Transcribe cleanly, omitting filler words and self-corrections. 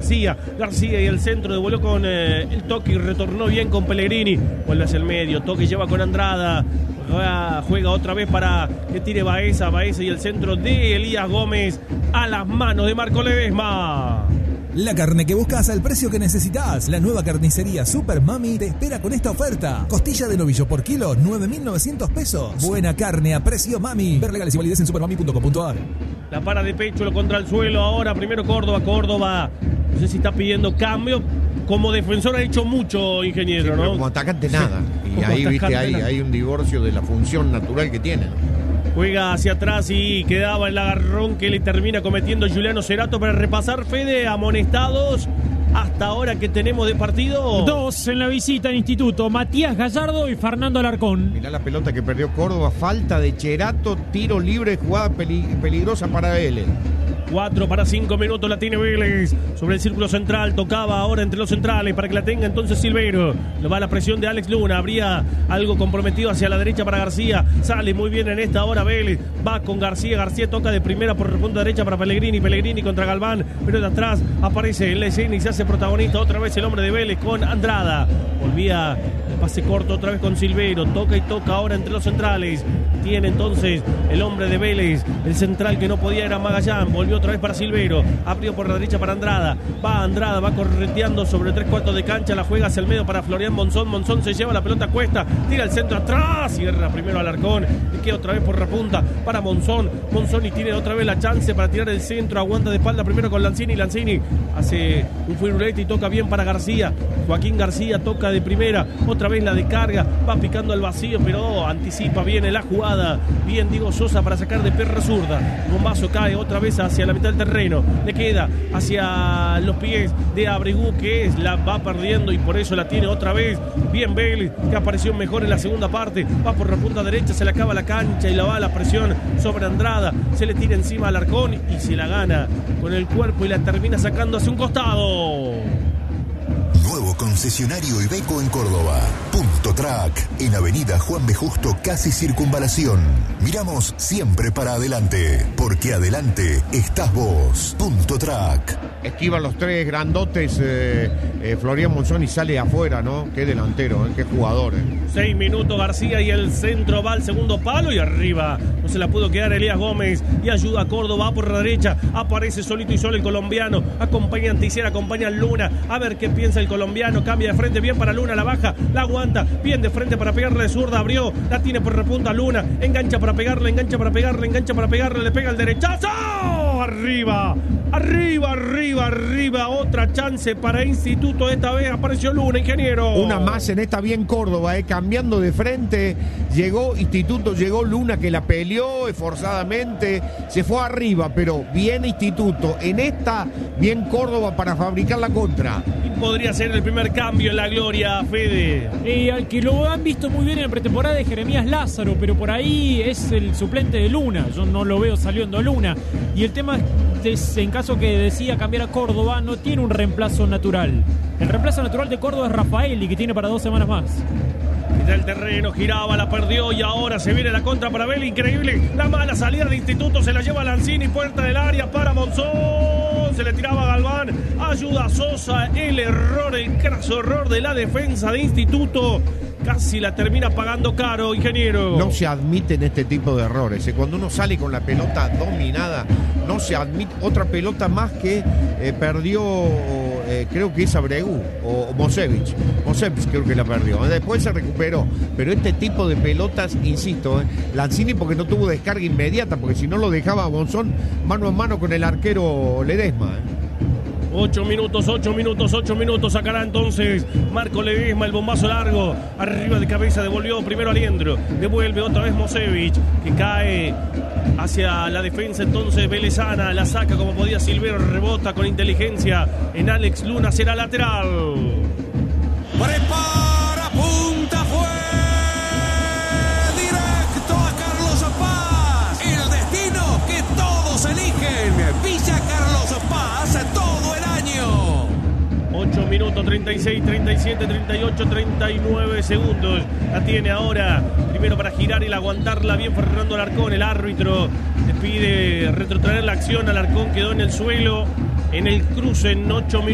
García y el centro devolvió con el toque y retornó bien con Pellegrini. Vuelve hacia el medio, toque lleva con Andrada. Juega otra vez para que tire Baeza y el centro de Elías Gómez a las manos de Marco Ledesma. La carne que buscas al precio que necesitas. La nueva carnicería Super Mami te espera con esta oferta. Costilla de novillo por kilo, 9.900 pesos. Buena carne a precio Mami. Ver legales y validez en supermami.com.ar. La para de pecho, lo contra el suelo. Ahora primero Córdoba. No sé si está pidiendo cambio. Como defensor ha hecho mucho, ingeniero, sí, ¿no? Como atacante nada. Y ahí, viste, hay un divorcio de la función natural que tiene, ¿no? Juega hacia atrás y quedaba el agarrón que le termina cometiendo Giuliano Cerato para repasar, Fede, amonestados hasta ahora que tenemos de partido. 2 en la visita al Instituto, Matías Gallardo y Fernando Alarcón. Mirá la pelota que perdió Córdoba, falta de Cerato, tiro libre, jugada peligrosa para Vélez. 4 para 5 minutos la tiene Vélez sobre el círculo central, tocaba ahora entre los centrales para que la tenga entonces Silveiro. Lo va a la presión de Alex Luna, habría algo comprometido hacia la derecha para García, sale muy bien en esta hora Vélez, va con García toca de primera por punta derecha para Pellegrini contra Galván, pero de atrás aparece en la escena y se hace protagonista otra vez el hombre de Vélez con Andrada. Volvía el pase corto otra vez con Silveiro, toca toca ahora entre los centrales. Tiene entonces el hombre de Vélez, el central que no podía era Magallán, volvió otra vez para Silveiro, abrió por la derecha para Andrada, va correteando sobre 3/4 de cancha, la juega hacia el medio para Florian Monzón se lleva la pelota a cuesta, tira el centro atrás, cierra primero Alarcón, y queda otra vez por la punta para Monzón y tiene otra vez la chance para tirar el centro, aguanta de espalda primero con Lanzini hace un firulete y toca bien para García, Joaquín García toca de primera, otra vez la descarga, va picando al vacío, pero anticipa bien en la jugada. Bien Diego Sosa para sacar de perra zurda. Bombazo cae otra vez hacia la mitad del terreno. Le queda hacia los pies de Abregu, que la va perdiendo y por eso la tiene otra vez. Bien Vélez, que apareció mejor en la segunda parte. Va por la punta derecha, se le acaba la cancha y la va a la presión sobre Andrada. Se le tira encima al Alarcón y se la gana con el cuerpo y la termina sacando hacia un costado. Nuevo concesionario Iveco en Córdoba. Punto Track, en Avenida Juan B. Justo, casi Circunvalación. Miramos siempre para adelante, porque adelante estás vos. Punto Track. Esquiva los tres grandotes Florian Monzón y sale afuera, ¿no? Qué delantero, qué jugador. 6 minutos García y el centro va al segundo palo y arriba. No se la pudo quedar Elías Gómez y ayuda a Córdoba por la derecha. Aparece solito y solo el colombiano. Acompaña Anticera, acompaña Luna. A ver qué piensa el colombiano. Cambia de frente bien para Luna, la baja, la aguanta. Bien de frente para pegarle de zurda, abrió. La tiene por repunta Luna. Engancha para pegarle, le pega el derechazo. Arriba. Otra chance para Instituto. Esta vez apareció Luna, ingeniero. Una más en esta bien Córdoba, cambiando de frente. Llegó Instituto, llegó Luna que la peleó esforzadamente. Se fue arriba, pero bien Instituto. En esta bien Córdoba para fabricar la contra. Y podría ser el primer cambio en la gloria, Fede. Y al que lo han visto muy bien en la pretemporada es Jeremías Lázaro, pero por ahí es el suplente de Luna. Yo no lo veo saliendo Luna. Y el tema es, en caso que decida cambiar a Córdoba, no tiene un reemplazo natural. El reemplazo natural de Córdoba es Rafaeli, que tiene para 2 semanas más. Del terreno, giraba, la perdió y ahora se viene la contra para Vélez. Increíble, la mala salida de Instituto, se la lleva Lanzini, puerta del área para Monzón. Se le tiraba Galván, ayuda a Sosa. El craso error de la defensa de Instituto. Casi la termina pagando caro, ingeniero. No se admiten este tipo de errores. Cuando uno sale con la pelota dominada, no se admite. Otra pelota más que perdió, creo que es Abregu o Mosevich creo que la perdió. Después se recuperó. Pero este tipo de pelotas, insisto, Lanzini porque no tuvo descarga inmediata, porque si no lo dejaba a Monzón mano a mano con el arquero Ledesma. 8 minutos, sacará entonces Marco Ledesma, el bombazo largo, arriba de cabeza, devolvió primero Aliendro, devuelve otra vez Mosevich, que cae hacia la defensa entonces velezana, la saca como podía Silveiro, rebota con inteligencia en Alex Luna, será lateral. Prepara, punta, fue directo a Carlos Paz, el destino que todos eligen, Villa Carlos Paz, todo el año. 8 minutos, 36, 37, 38, 39 segundos. La tiene ahora, primero para girar y aguantarla bien Fernando Alarcón. El árbitro le pide retrotraer la acción. Alarcón quedó en el suelo, en el cruce en 8 minutos.